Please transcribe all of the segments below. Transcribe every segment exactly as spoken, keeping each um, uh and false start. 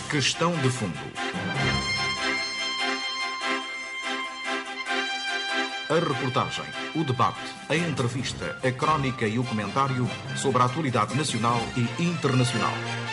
Questão de fundo. A reportagem, o debate, a entrevista, a crónica e o comentário sobre a atualidade nacional e internacional.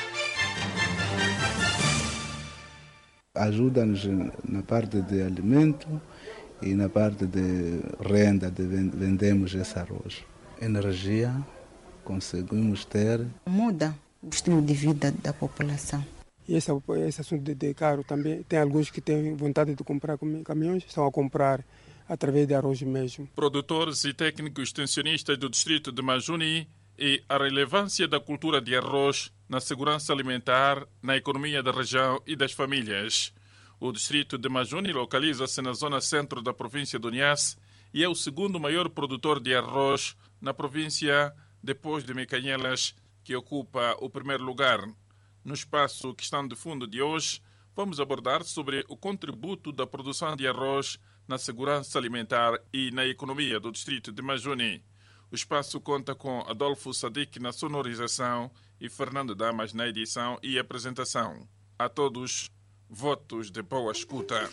Ajuda-nos na parte de alimento e na parte de renda, de vendemos esse arroz. Energia, conseguimos ter. Muda o estilo de vida da população. E esse, esse assunto de, de caro também, tem alguns que têm vontade de comprar caminhões, estão a comprar através de arroz mesmo. Produtores e técnicos extensionistas do distrito de Majuni e a relevância da cultura de arroz na segurança alimentar, na economia da região e das famílias. O distrito de Majuni localiza-se na zona centro da província do Niassa e é o segundo maior produtor de arroz na província, depois de Mecanhelas, que ocupa o primeiro lugar. No espaço Questão de Fundo de hoje, vamos abordar sobre o contributo da produção de arroz na segurança alimentar e na economia do distrito de Majuni. O espaço conta com Adolfo Sadiq na sonorização e Fernando Damas na edição e apresentação. A todos, votos de boa escuta.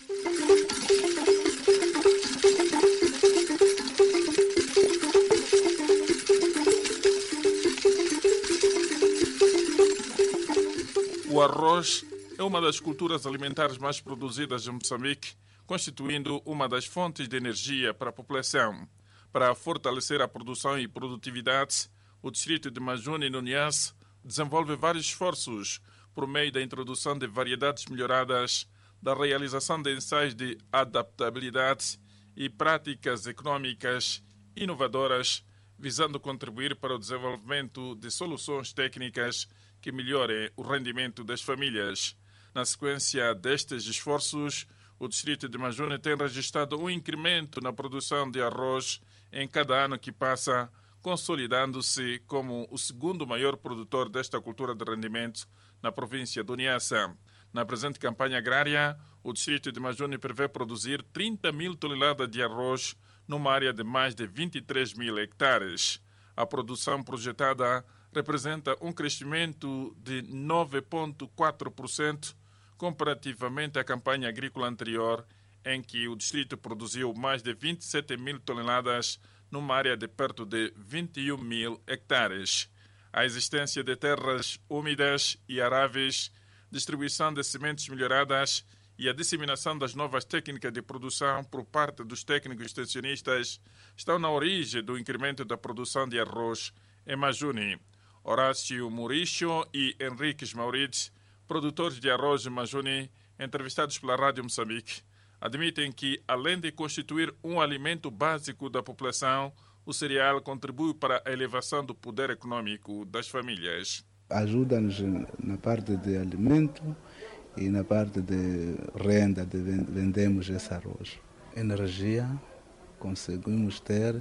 O arroz é uma das culturas alimentares mais produzidas em Moçambique, constituindo uma das fontes de energia para a população. Para fortalecer a produção e produtividade, o distrito de Majuni, no Niassa, desenvolve vários esforços por meio da introdução de variedades melhoradas, da realização de ensaios de adaptabilidade e práticas econômicas inovadoras, visando contribuir para o desenvolvimento de soluções técnicas que melhorem o rendimento das famílias. Na sequência destes esforços, o distrito de Majuni tem registrado um incremento na produção de arroz em cada ano que passa, consolidando-se como o segundo maior produtor desta cultura de rendimento na província do Niassa. Na presente campanha agrária, o distrito de Majuni prevê produzir trinta mil toneladas de arroz numa área de mais de vinte e três mil hectares. A produção projetada representa um crescimento de nove vírgula quatro por cento comparativamente à campanha agrícola anterior, em que o distrito produziu mais de vinte e sete mil toneladas numa área de perto de vinte e um mil hectares. A existência de terras úmidas e aráveis, distribuição de sementes melhoradas e a disseminação das novas técnicas de produção por parte dos técnicos extensionistas estão na origem do incremento da produção de arroz em Majuni. Horácio Muricho e Henriques Maurides, produtores de arroz em Majuni, entrevistados pela Rádio Moçambique, admitem que, além de constituir um alimento básico da população, o cereal contribui para a elevação do poder econômico das famílias. Ajuda-nos na parte de alimento e na parte de renda, de vendemos esse arroz. Energia, conseguimos ter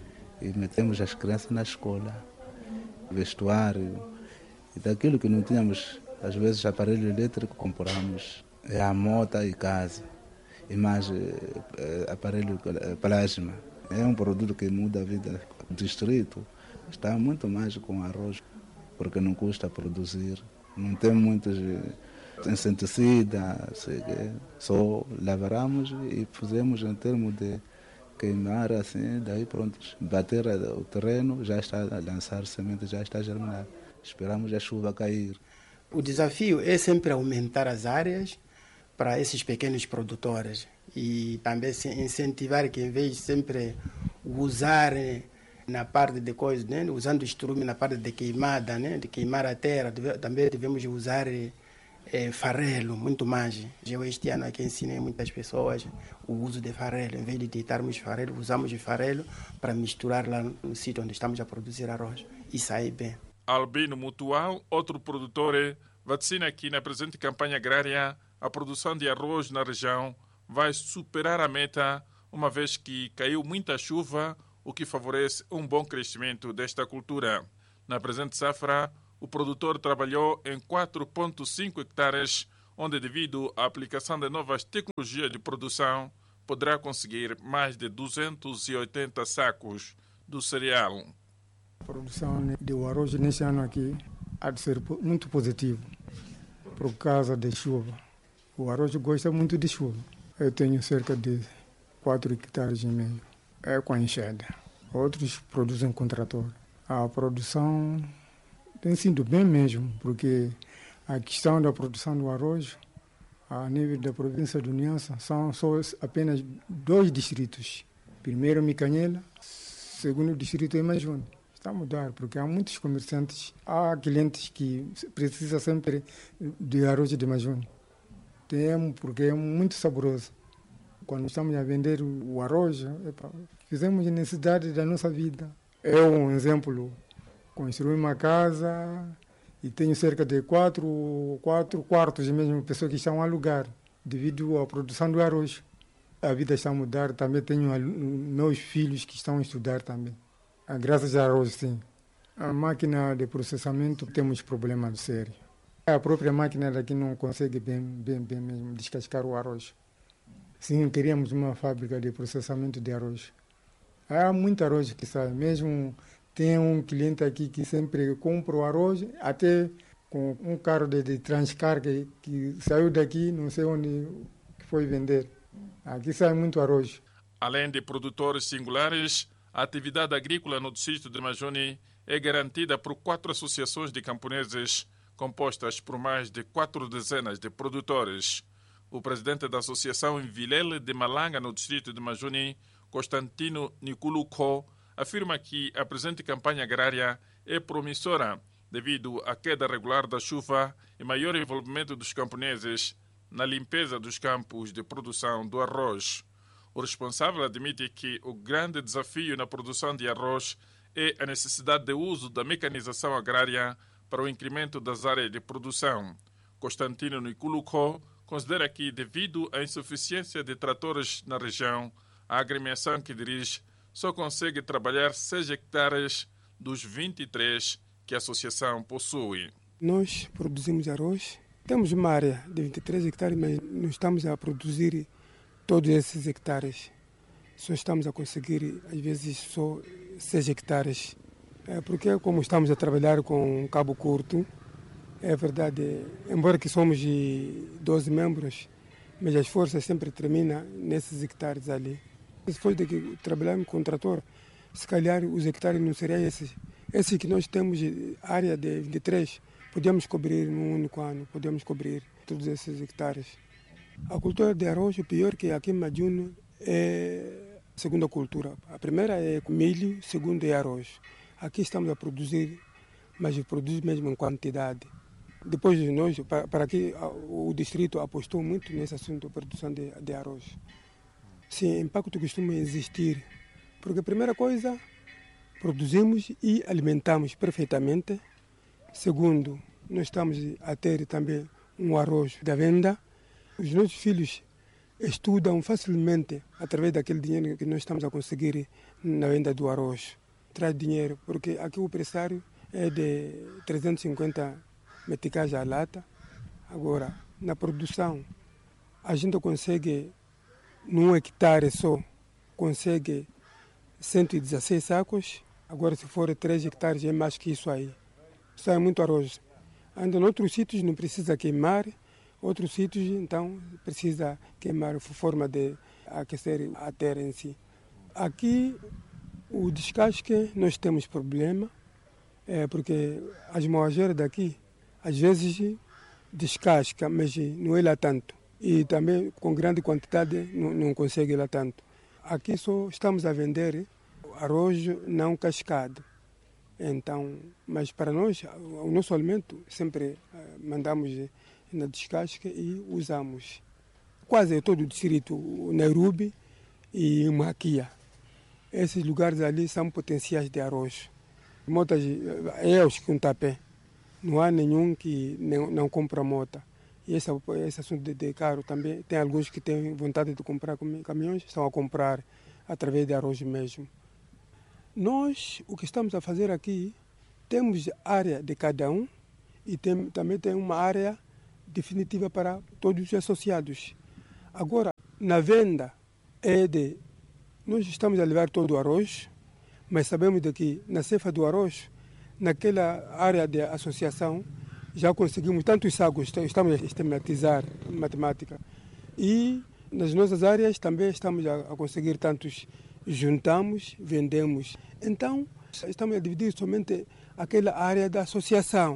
e metemos as crianças na escola. Vestuário, e daquilo que não tínhamos, às vezes aparelho elétrico compramos, é a moto e casa, e mais é, aparelho plasma. É um produto que muda a vida do distrito. Está muito mais com arroz, porque não custa produzir, não tem muitos inseticidas, só lavramos e fazemos em termos de queimar assim, daí pronto, bater o terreno, já está a lançar semente, já está a germinar. Esperamos a chuva cair. O desafio é sempre aumentar as áreas para esses pequenos produtores e também se incentivar que, em vez de sempre usar na parte de coisas, né, usando estrume na parte de queimada, né, de queimar a terra, deve, também devemos usar É, farelo, muito mais. Eu este ano aqui ensinei muitas pessoas o uso de farelo. Em vez de deitarmos farelo, usamos o farelo para misturar lá no sítio onde estamos a produzir arroz e sair bem. Albino Mutual, outro produtor, vaticina que na presente campanha agrária a produção de arroz na região vai superar a meta, uma vez que caiu muita chuva, o que favorece um bom crescimento desta cultura. Na presente safra, o produtor trabalhou em quatro vírgula cinco hectares, onde, devido à aplicação de novas tecnologias de produção, poderá conseguir mais de duzentos e oitenta sacos do cereal. A produção do arroz neste ano aqui há de ser muito positivo, por causa da chuva. O arroz gosta muito de chuva. Eu tenho cerca de quatro hectares e meio. É com enxada. Outros produzem com trator. A produção tem sido bem mesmo, porque a questão da produção do arroz, a nível da província de Niassa, são só apenas dois distritos. Primeiro, Micanhela, segundo distrito é Majune. Está a mudar, porque há muitos comerciantes, há clientes que precisam sempre de arroz de Majune. Tem, porque é muito saboroso. Quando estamos a vender o arroz, epa, fizemos necessidade da nossa vida. Eu, um exemplo, construí uma casa e tenho cerca de quatro, quatro quartos, mesmo pessoas que estão a alugar, devido à produção do arroz. A vida está a mudar, também tenho meus filhos que estão a estudar também. Graças ao arroz, sim. A máquina de processamento temos problemas sérios. A própria máquina daqui não consegue bem, bem, bem mesmo descascar o arroz. Sim, queríamos uma fábrica de processamento de arroz. Há muito arroz que sai. Mesmo tem um cliente aqui que sempre compra o arroz, até com um carro de, de transcarga que, que saiu daqui, não sei onde foi vender. Aqui sai muito arroz. Além de produtores singulares, a atividade agrícola no distrito de Majune é garantida por quatro associações de camponeses, compostas por mais de quatro dezenas de produtores. O presidente da associação em Vilele de Malanga, no distrito de Majune, Constantino Niculuco, afirma que a presente campanha agrária é promissora devido à queda regular da chuva e maior envolvimento dos camponeses na limpeza dos campos de produção do arroz. O responsável admite que o grande desafio na produção de arroz é a necessidade de uso da mecanização agrária para o incremento das áreas de produção. Constantino Niculuco considera que, devido à insuficiência de tratores na região, a agremiação que dirige só consegue trabalhar seis hectares dos vinte e três que a associação possui. Nós produzimos arroz, temos uma área de vinte e três hectares, mas não estamos a produzir todos esses hectares. Só estamos a conseguir, às vezes, só seis hectares. É porque, como estamos a trabalhar com um cabo curto, é verdade, embora que somos doze membros, mas as forças sempre terminam nesses hectares ali. Se for de que trabalharmos com trator, se calhar os hectares não seriam esses. Esses que nós temos, área de vinte e três, podemos cobrir num único ano, podemos cobrir todos esses hectares. A cultura de arroz, o pior que aqui em Majune é a segunda cultura. A primeira é milho, a segunda é arroz. Aqui estamos a produzir, mas produzimos mesmo em quantidade. Depois de nós, para, para aqui, o distrito apostou muito nesse assunto de produção de, de arroz. Sim, impacto costuma existir, porque a primeira coisa, produzimos e alimentamos perfeitamente. Segundo, nós estamos a ter também um arroz da venda. Os nossos filhos estudam facilmente através daquele dinheiro que nós estamos a conseguir na venda do arroz. Traz dinheiro, porque aqui o pressário é de trezentos e cinquenta meticais a lata. Agora, na produção, a gente consegue, num hectare só, consegue cento e dezesseis sacos. Agora, se for três hectares, é mais que isso aí. Sai muito arroz. Ainda em outros sítios não precisa queimar, outros sítios, então, precisa queimar forma de aquecer a terra em si. Aqui, o descasque, nós temos problema, é, porque as moageiras daqui, às vezes, descasca, mas não é lá tanto. E também, com grande quantidade, não, não consegue lá tanto. Aqui só estamos a vender arroz não cascado. Então, mas para nós, o nosso alimento, sempre mandamos na descasca e usamos. Quase todo o distrito, Nairobi e Maquia. Esses lugares ali são potenciais de arroz. Motas, é os Kuntapé. Não há nenhum que não, não compra mota. E esse, esse assunto de, de caro também, tem alguns que têm vontade de comprar caminhões, estão a comprar através de arroz mesmo. Nós, o que estamos a fazer aqui, temos área de cada um e tem, também tem uma área definitiva para todos os associados. Agora, na venda, é de, nós estamos a levar todo o arroz, mas sabemos de que na cefa do arroz, naquela área de associação, já conseguimos, tanto os sagos, estamos a sistematizar matemática e nas nossas áreas também estamos a, a conseguir tantos, juntamos, vendemos. Então, estamos a dividir somente aquela área da associação.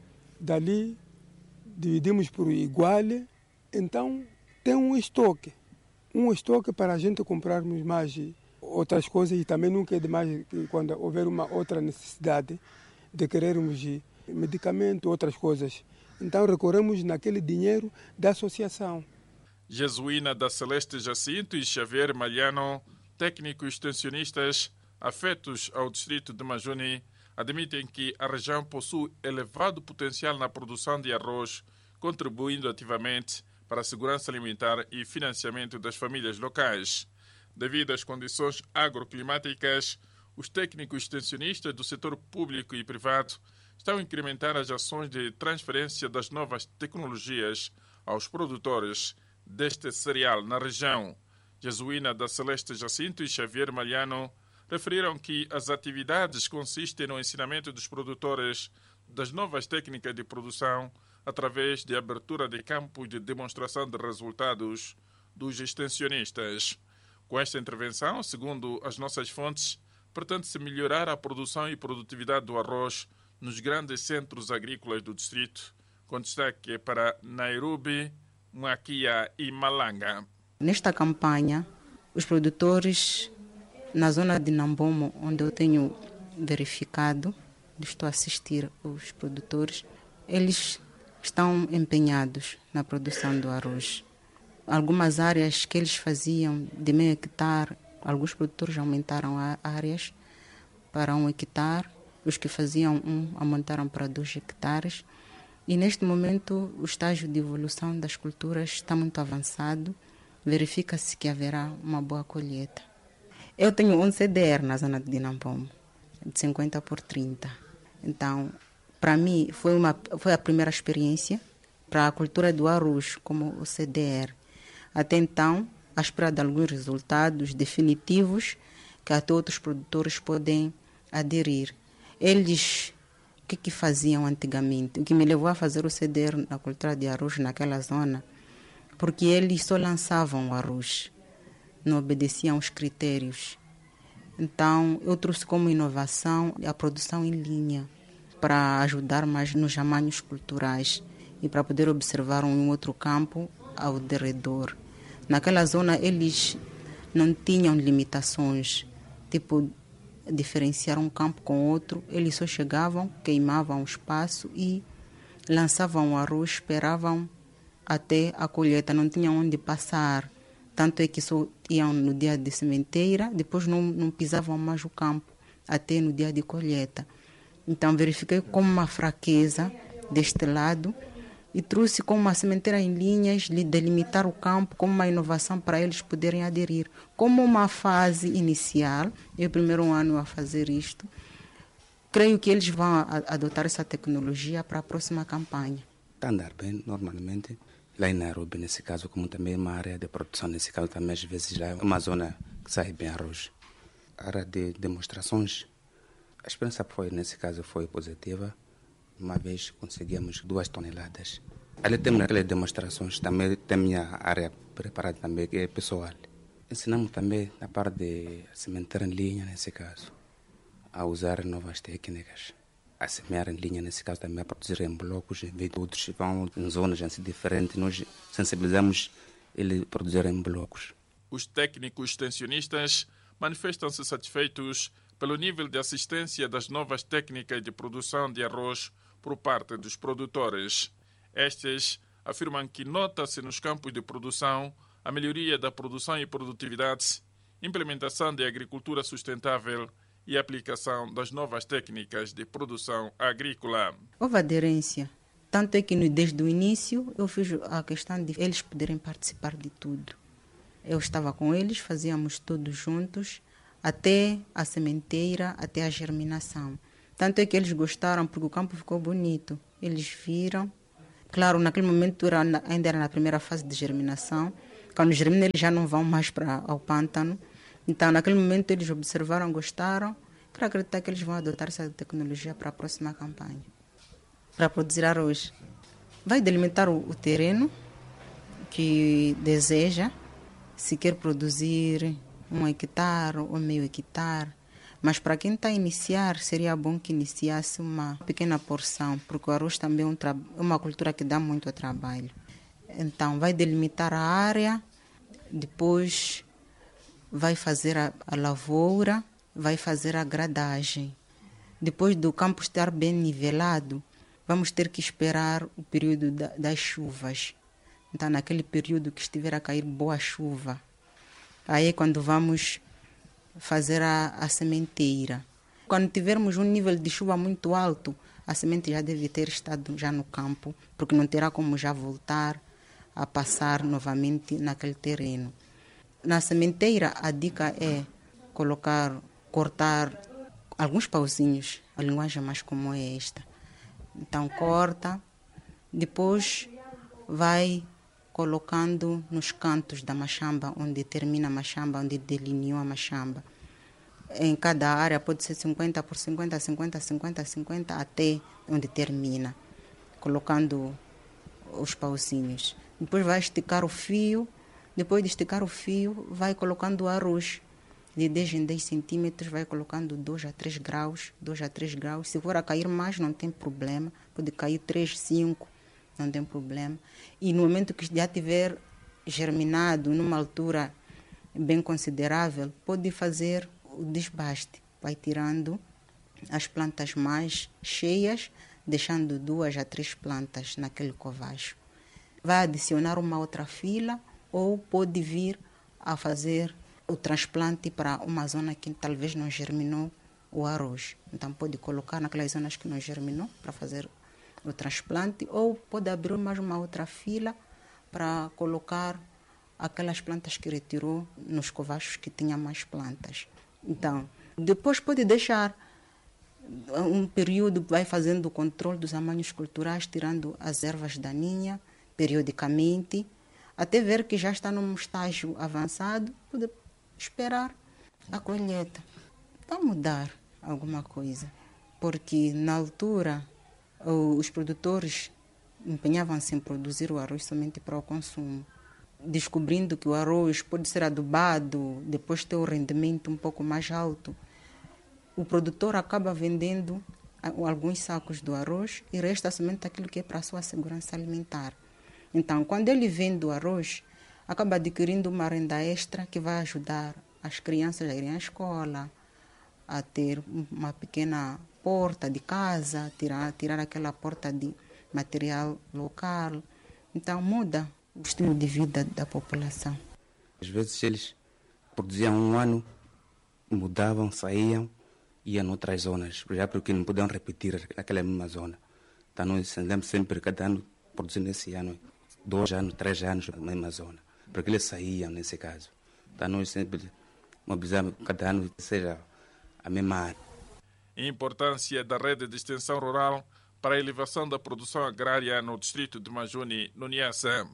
Dali, dividimos por igual, então tem um estoque. Um estoque para a gente comprarmos mais outras coisas e também nunca é demais quando houver uma outra necessidade de querermos medicamento, outras coisas. Então recorremos naquele dinheiro da associação. Jesuína da Celeste Jacinto e Xavier Malhano, técnicos extensionistas afetos ao distrito de Majuni, admitem que a região possui elevado potencial na produção de arroz, contribuindo ativamente para a segurança alimentar e financiamento das famílias locais. Devido às condições agroclimáticas, os técnicos extensionistas do setor público e privado estão a incrementar as ações de transferência das novas tecnologias aos produtores deste cereal na região. Jesuína da Celeste Jacinto e Xavier Malhano referiram que as atividades consistem no ensinamento dos produtores das novas técnicas de produção através de abertura de campos de demonstração de resultados dos extensionistas. Com esta intervenção, segundo as nossas fontes, pretende-se melhorar a produção e produtividade do arroz nos grandes centros agrícolas do distrito, com destaque para Nairobi, Maquia e Malanga. Nesta campanha, os produtores na zona de Nambomo, onde eu tenho verificado, estou a assistir os produtores, eles estão empenhados na produção do arroz. Algumas áreas que eles faziam de meio hectare, alguns produtores aumentaram áreas para um hectare, os que faziam um aumentaram para dois hectares. E neste momento o estágio de evolução das culturas está muito avançado, verifica-se que haverá uma boa colheita. Eu tenho um C D R na zona de Nambomo, de cinquenta por trinta. Então, para mim, foi, uma, foi a primeira experiência para a cultura do arroz como o C D R. Até então, à espera de alguns resultados definitivos que até outros produtores podem aderir. Eles, o que, que faziam antigamente? O que me levou a fazer o C D R na cultura de arroz naquela zona, porque eles só lançavam o arroz, não obedeciam os critérios. Então, eu trouxe como inovação a produção em linha, para ajudar mais nos amanhos culturais e para poder observar um outro campo ao derredor. Naquela zona, eles não tinham limitações, tipo, diferenciar um campo com outro. Eles só chegavam, queimavam o espaço e lançavam o arroz, esperavam até a colheita, não tinham onde passar. Tanto é que só iam no dia de sementeira, depois não, não pisavam mais o campo, até no dia de colheita. Então verifiquei como uma fraqueza deste lado e trouxe como uma sementeira em linhas, delimitar o campo como uma inovação para eles poderem aderir. Como uma fase inicial, eu primeiro ano a fazer isto, creio que eles vão a, adotar essa tecnologia para a próxima campanha. Está a andar bem, normalmente. Lá em Nairobi, nesse caso, como também uma área de produção, nesse caso também às vezes lá é uma zona que sai bem arroz. A área de demonstrações, a experiência foi, nesse caso, foi positiva. Uma vez conseguimos duas toneladas. Ali temos aquelas demonstrações, também tem minha área preparada também, que é pessoal. Ensinamos também na parte de sementeira em linha, nesse caso, a usar novas técnicas. A semear em linha, nesse caso, também a produzir em blocos, em vez de outros vão em zonas assim, diferentes. Nós sensibilizamos ele a produzir em blocos. Os técnicos extensionistas manifestam-se satisfeitos pelo nível de assistência das novas técnicas de produção de arroz por parte dos produtores. Estes afirmam que nota-se nos campos de produção a melhoria da produção e produtividade, implementação de agricultura sustentável e aplicação das novas técnicas de produção agrícola. Houve aderência. Tanto é que desde o início eu fiz a questão de eles poderem participar de tudo. Eu estava com eles, fazíamos todos juntos, até a sementeira, até a germinação. Tanto é que eles gostaram porque o campo ficou bonito. Eles viram. Claro, naquele momento era, ainda era na primeira fase de germinação. Quando germina, eles já não vão mais para o pântano. Então, naquele momento, eles observaram, gostaram. Quero acreditar que eles vão adotar essa tecnologia para a próxima campanha. para produzir arroz. Vai delimitar o, o terreno que deseja, se quer produzir um hectare ou meio hectare. Mas para quem está a iniciar, seria bom que iniciasse uma pequena porção, porque o arroz também é um tra- uma cultura que dá muito trabalho. Então, vai delimitar a área, depois vai fazer a, a lavoura, vai fazer a gradagem. Depois do campo estar bem nivelado, vamos ter que esperar o período da, das chuvas. Então, naquele período que estiver a cair boa chuva, aí é quando vamos fazer a, a sementeira. Quando tivermos um nível de chuva muito alto, a semente já deve ter estado já no campo, porque não terá como já voltar a passar novamente naquele terreno. Na sementeira, a dica é colocar, cortar alguns pauzinhos, a linguagem mais comum é esta. Então, corta, depois vai colocando nos cantos da machamba, onde termina a machamba, onde delineou a machamba. Em cada área pode ser cinquenta por cinquenta, cinquenta, cinquenta, cinquenta, até onde termina, colocando os pauzinhos. Depois vai esticar o fio, depois de esticar o fio, vai colocando o arroz. De dez em dez centímetros, vai colocando dois a três graus, dois a três graus. Se for a cair mais, não tem problema, pode cair três, cinco, não tem problema. E no momento que já tiver germinado, numa altura bem considerável, pode fazer o desbaste. Vai tirando as plantas mais cheias, deixando duas a três plantas naquele covacho. Vai adicionar uma outra fila ou pode vir a fazer o transplante para uma zona que talvez não germinou o arroz. Então pode colocar naquelas zonas que não germinou para fazer o transplante, ou pode abrir mais uma outra fila para colocar aquelas plantas que retirou nos covachos que tinha mais plantas. Então, depois pode deixar um período, vai fazendo o controle dos amanhos culturais, tirando as ervas daninhas periodicamente, até ver que já está num estágio avançado, pode esperar a colheita. Vai mudar alguma coisa, porque na altura os produtores empenhavam-se em produzir o arroz somente para o consumo, descobrindo que o arroz pode ser adubado, depois ter um rendimento um pouco mais alto. O produtor acaba vendendo alguns sacos do arroz e resta somente aquilo que é para a sua segurança alimentar. Então, quando ele vende o arroz, acaba adquirindo uma renda extra que vai ajudar as crianças a irem à escola, a ter uma pequena porta de casa, tirar, tirar aquela porta de material local. Então, muda o estilo de vida da população. Às vezes eles produziam um ano, mudavam, saíam, iam em outras zonas, já porque não podiam repetir aquela mesma zona. Então, nós andamos sempre, cada ano, produzindo esse ano, dois anos, três anos na mesma zona, porque eles saíam nesse caso. Então, nós sempre mobilizamos cada ano, seja a mesma área. Importância da rede de extensão rural para a elevação da produção agrária no distrito de Majuni, no Niassa.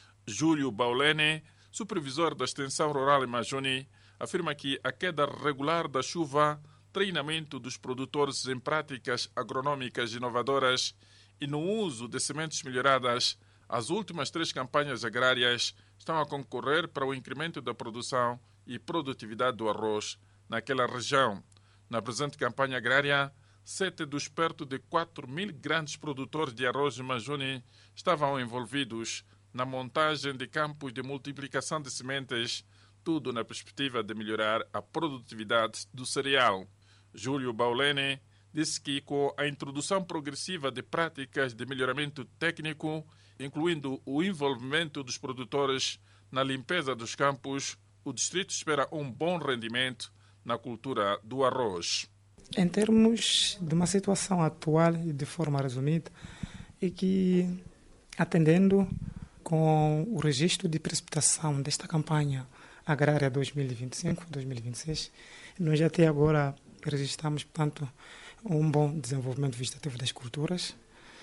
Júlio Baulene, supervisor da extensão rural em Majuni, afirma que a queda regular da chuva, treinamento dos produtores em práticas agronômicas inovadoras e no uso de sementes melhoradas, as últimas três campanhas agrárias estão a concorrer para o incremento da produção e produtividade do arroz naquela região. Na presente campanha agrária, sete dos perto de quatro mil grandes produtores de arroz de Majuni estavam envolvidos na montagem de campos de multiplicação de sementes, tudo na perspectiva de melhorar a produtividade do cereal. Júlio Baulene disse que com a introdução progressiva de práticas de melhoramento técnico, incluindo o envolvimento dos produtores na limpeza dos campos, o distrito espera um bom rendimento na cultura do arroz. Em termos de uma situação atual e de forma resumida, é que, atendendo com o registro de precipitação desta campanha agrária dois mil e vinte e cinco, dois mil e vinte e seis, nós já até agora registramos, portanto, um bom desenvolvimento vegetativo das culturas.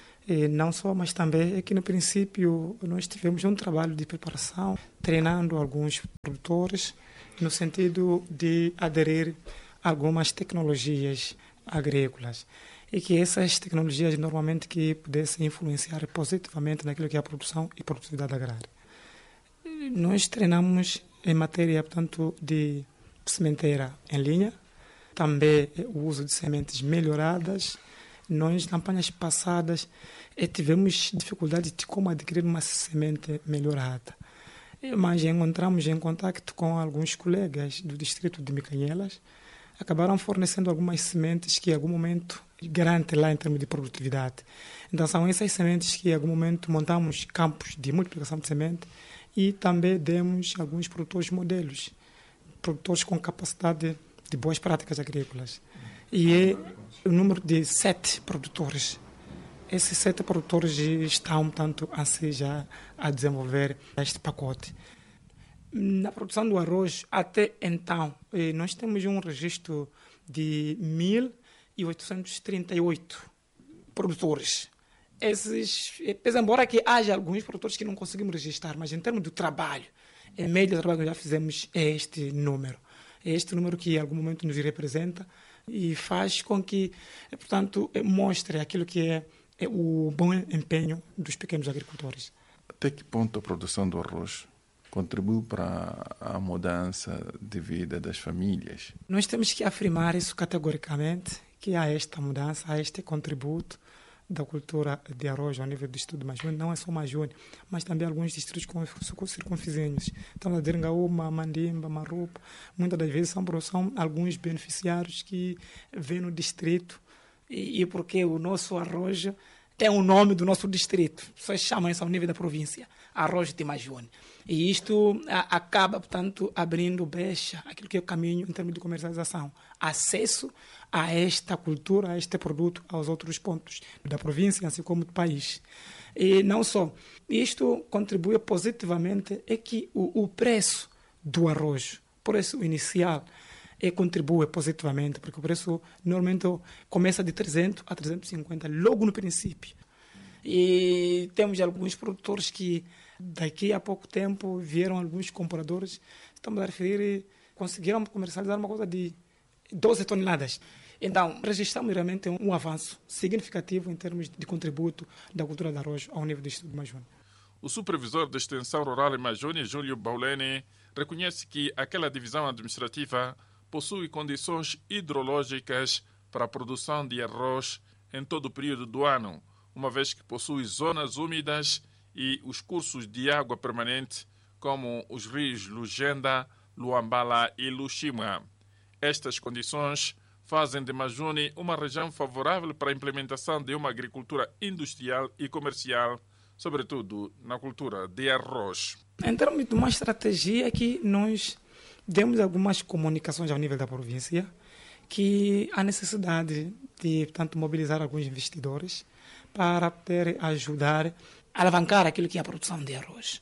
E não só, mas também é que no princípio nós tivemos um trabalho de preparação, treinando alguns produtores no sentido de aderir a algumas tecnologias agrícolas. e que essas tecnologias normalmente que pudessem influenciar positivamente naquilo que é a produção e produtividade agrária. Nós treinamos em matéria, portanto, de sementeira em linha, também o uso de sementes melhoradas. Nós, nas campanhas passadas, tivemos dificuldade de como adquirir uma semente melhorada. Mas encontramos em contato com alguns colegas do distrito de Micanhelas, acabaram fornecendo algumas sementes que, em algum momento, garantem lá em termos de produtividade. Então, são essas sementes que, em algum momento, montamos campos de multiplicação de semente e também demos alguns produtores modelos, produtores com capacidade de boas práticas agrícolas. E é o número de sete produtores. Esses sete produtores estão, tanto assim, já a desenvolver este pacote. Na produção do arroz, até então, nós temos um registro de mil oitocentos e trinta e oito produtores. Esses, embora que haja alguns produtores que não conseguimos registrar, mas em termos de trabalho, em média de trabalho que já fizemos é este número. É este número que em algum momento nos representa e faz com que, portanto, mostre aquilo que é, é o bom empenho dos pequenos agricultores. Até que ponto a produção do arroz contribui para a mudança de vida das famílias? Nós temos que afirmar isso categoricamente, que há esta mudança, há este contributo da cultura de arroz ao nível do estudo Majune, não é só Majune, mas também alguns distritos circunvizinhos. Então, a Deringaúma, Mandimba, Marupa, muitas das vezes são, são alguns beneficiários que vêm no distrito e, e porque o nosso arroz tem o nome do nosso distrito. Vocês chamam isso ao nível da província, arroz de Majune. E isto a, acaba, portanto, abrindo brecha, aquilo que é o caminho em termos de comercialização, acesso a esta cultura, a este produto, aos outros pontos da província, assim como do país. E não só, isto contribui positivamente é que o, o preço do arroz, o preço inicial, é, contribui positivamente, porque o preço normalmente começa de trezentos a trezentos e cinquenta logo no princípio. E temos alguns produtores que daqui a pouco tempo vieram alguns compradores, estamos a referir, conseguiram comercializar uma coisa de doze toneladas. Então, registramos realmente um avanço significativo em termos de contributo da cultura do arroz ao nível do Distrito de Majune. O supervisor de extensão rural em Majune, Júlio Baulene, reconhece que aquela divisão administrativa possui condições hidrológicas para a produção de arroz em todo o período do ano, uma vez que possui zonas úmidas e os cursos de água permanente, como os rios Lugenda, Luambala e Luxima. Estas condições fazem de Majune uma região favorável para a implementação de uma agricultura industrial e comercial, sobretudo na cultura de arroz. Em termos de uma estratégia que nós demos algumas comunicações ao nível da província, que há necessidade de, portanto, mobilizar alguns investidores para poder ajudar a alavancar aquilo que é a produção de arroz.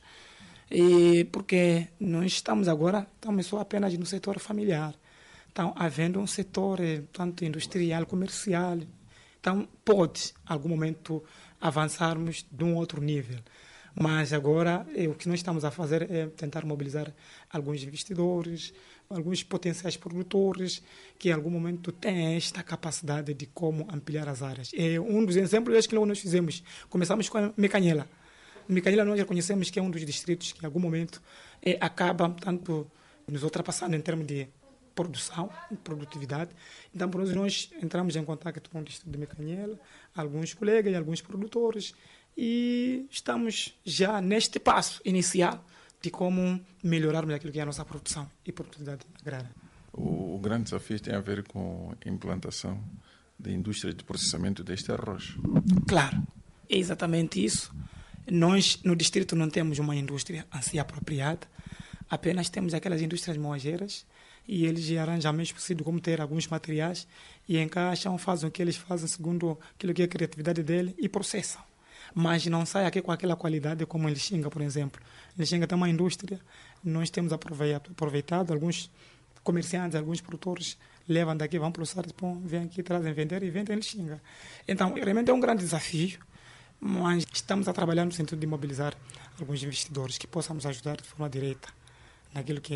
E porque nós estamos agora, estamos só apenas no setor familiar. Então, havendo um setor tanto industrial, comercial, então pode, em algum momento, avançarmos de um outro nível. Mas agora, é, o que nós estamos a fazer é tentar mobilizar alguns investidores, alguns potenciais produtores que, em algum momento, têm esta capacidade de como ampliar as áreas. É um dos exemplos que nós fizemos. Começamos com a Micanhela. Micanhela nós reconhecemos que é um dos distritos que, em algum momento, é, acaba, tanto, nos ultrapassando em termos de produção, produtividade. Então, por isso, nós entramos em contato com o distrito de Micanhela, alguns colegas e alguns produtores, e estamos já neste passo inicial de como melhorarmos aquilo que é a nossa produção e produtividade agrária. O, o grande desafio tem a ver com a implantação da indústria de processamento deste arroz. Claro, é exatamente isso. Nós, no distrito, não temos uma indústria assim apropriada, apenas temos aquelas indústrias moageiras e eles arranjam meios possíveis como ter alguns materiais e encaixam, fazem o que eles fazem segundo aquilo que é a criatividade dele e processam. Mas não sai aqui com aquela qualidade como ele xinga, por exemplo. Ele xinga tem uma indústria, nós temos aproveitado, alguns comerciantes, alguns produtores levam daqui, vão processar, vêm aqui, trazem vender e vendem ele xinga. Então, realmente é um grande desafio, mas estamos a trabalhar no sentido de mobilizar alguns investidores que possam nos ajudar de forma direta naquilo que